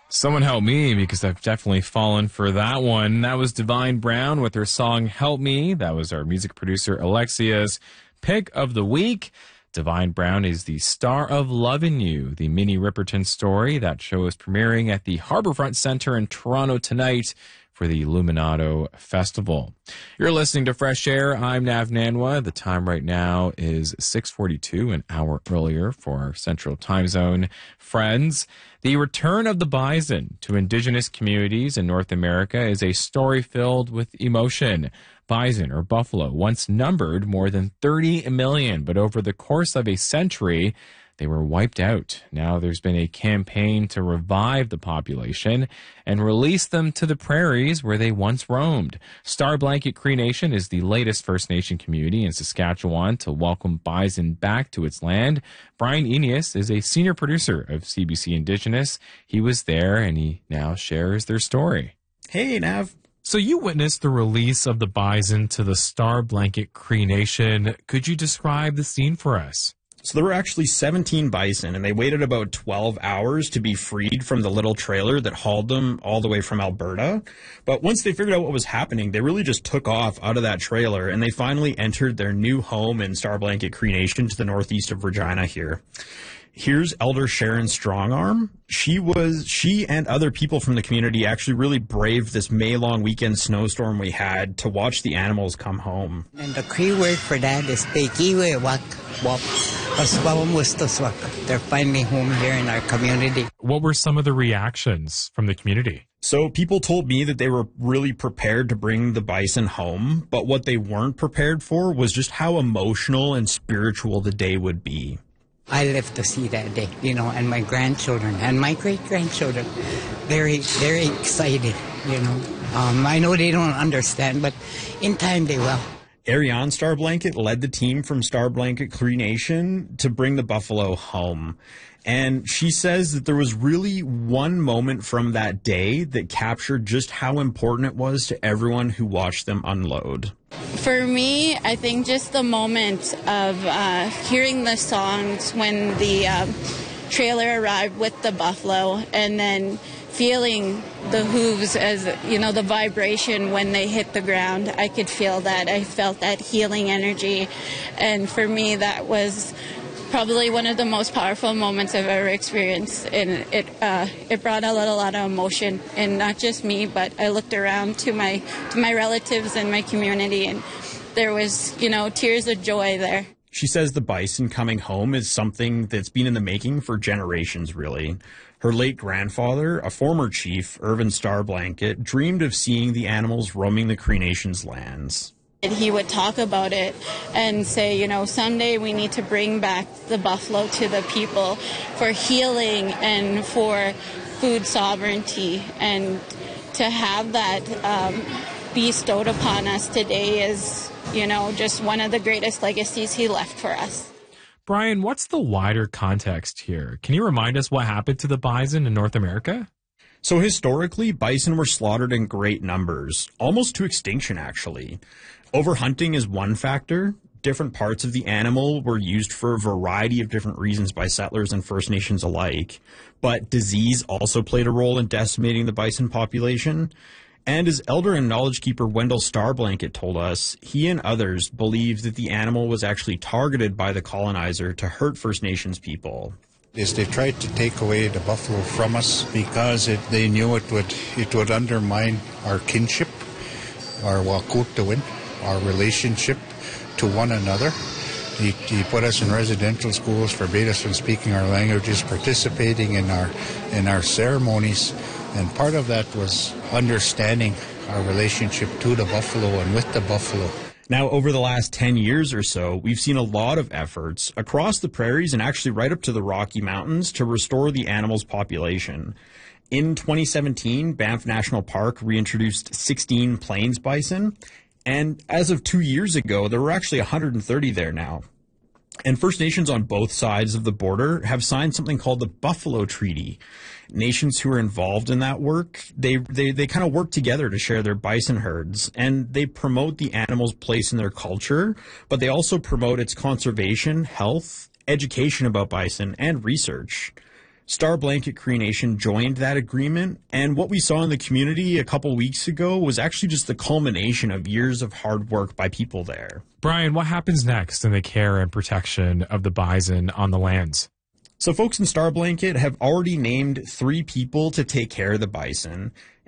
Someone help me, because I've definitely fallen for that one. That was Divine Brown with her song Help Me. That was our music producer Alexia's pick of the week. Divine Brown is the star of Lovin' You, the Minnie Riperton story. That show is premiering at the Harbourfront Centre in Toronto tonight for the Illuminato Festival. You're listening to Fresh Air. I'm Nav Nanwa. The time right now is 6:42, an hour earlier for our Central Time Zone friends. The return of the bison to Indigenous communities in North America is a story filled with emotion. Bison, or buffalo, once numbered more than 30 million, but over the course of a century, they were wiped out. Now there's been a campaign to revive the population and release them to the prairies where they once roamed. Star Blanket Cree Nation is the latest First Nation community in Saskatchewan to welcome bison back to its land. Brian Enius is a senior producer of CBC Indigenous. He was there and he now shares their story. Hey, Nav. So you witnessed the release of the bison to the Star Blanket Cree Nation. Could you describe the scene for us? So there were actually 17 bison, and they waited about 12 hours to be freed from the little trailer that hauled them all the way from Alberta. But once they figured out what was happening, they really just took off out of that trailer, and they finally entered their new home in Star Blanket Cree Nation to the northeast of Regina here. Here's Elder Sharon Strongarm. She and other people from the community actually really braved this May-long weekend snowstorm we had to watch the animals come home. And the Cree word for that is Pekiwe Wak Wap. They're finally home here in our community. What were some of the reactions from the community? So people told me that they were really prepared to bring the bison home, but what they weren't prepared for was just how emotional and spiritual the day would be. I live to see that day, and my grandchildren and my great-grandchildren, very, very excited, I know they don't understand, but in time they will. Ariane Star Blanket led the team from Star Blanket Cree Nation to bring the buffalo home. And she says that there was really one moment from that day that captured just how important it was to everyone who watched them unload. For me, I think just the moment of hearing the songs when the trailer arrived with the buffalo, and then feeling the hooves as, the vibration when they hit the ground. I could feel that. I felt that healing energy. And for me, that was probably one of the most powerful moments I've ever experienced, and it brought a lot of emotion, and not just me, but I looked around to my relatives and my community, and there was tears of joy there. She says the bison coming home is something that's been in the making for generations, really. Her late grandfather, a former chief, Irvin Star Blanket, dreamed of seeing the animals roaming the Cree Nation's lands. And he would talk about it and say, someday we need to bring back the buffalo to the people for healing and for food sovereignty. And to have that bestowed upon us today is, just one of the greatest legacies he left for us. Brian, what's the wider context here? Can you remind us what happened to the bison in North America? So historically, bison were slaughtered in great numbers, almost to extinction, actually. Overhunting is one factor. Different parts of the animal were used for a variety of different reasons by settlers and First Nations alike. But disease also played a role in decimating the bison population. And as elder and knowledge keeper Wendell Star Blanket told us, he and others believed that the animal was actually targeted by the colonizer to hurt First Nations people. They tried to take away the buffalo from us because they knew it would undermine our kinship, our wakutawin, our relationship to one another. He put us in residential schools, forbade us from speaking our languages, participating in our ceremonies, and part of that was understanding our relationship to the buffalo and with the buffalo. Now, over the last 10 years or so, we've seen a lot of efforts across the prairies and actually right up to the Rocky Mountains to restore the animal's population. In 2017, Banff National Park reintroduced 16 plains bison, and as of 2 years ago, there were actually 130 there now. And First Nations on both sides of the border have signed something called the Buffalo Treaty. Nations who are involved in that work, they kind of work together to share their bison herds, and they promote the animal's place in their culture, but they also promote its conservation, health, education about bison, and research. Star Blanket Cree Nation joined that agreement, and what we saw in the community a couple weeks ago was actually just the culmination of years of hard work by people there. Brian, what happens next in the care and protection of the bison on the lands? So folks in Star Blanket have already named 3 people to take care of the bison,